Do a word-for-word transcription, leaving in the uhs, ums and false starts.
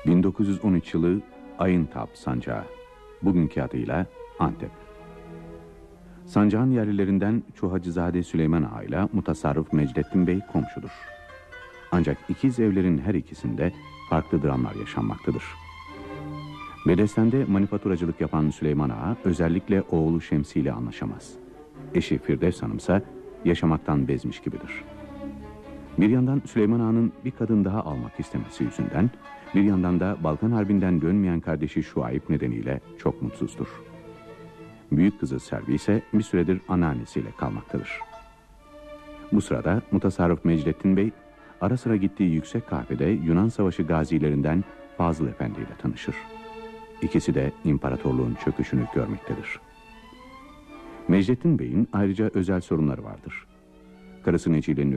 bin dokuz yüz on üç yılı Ayıntap Sancağı, bugünkü adıyla Antep. Sancağın yerlilerinden Çuhacızade Süleyman Ağa ile Mutasarrıf Mecdettin Bey komşudur. Ancak ikiz evlerin her ikisinde farklı dramlar yaşanmaktadır. Bedesten'de manifaturacılık yapan Süleyman Ağa özellikle oğlu Şemsi ile anlaşamaz. Eşi Firdevs Hanım ise yaşamaktan bezmiş gibidir. Bir yandan Süleyman Ağa'nın bir kadın daha almak istemesi yüzünden, bir yandan da Balkan Harbi'nden dönmeyen kardeşi Şuayb nedeniyle çok mutsuzdur. Büyük kızı Selvi ise bir süredir anneannesiyle kalmaktadır. Bu sırada Mutasarrıf Mecdettin Bey, ara sıra gittiği yüksek kahvede Yunan Savaşı gazilerinden Fazıl Efendi ile tanışır. İkisi de imparatorluğun çöküşünü görmektedir. Mecdettin Bey'in ayrıca özel sorunları vardır. Karısı Necile'nin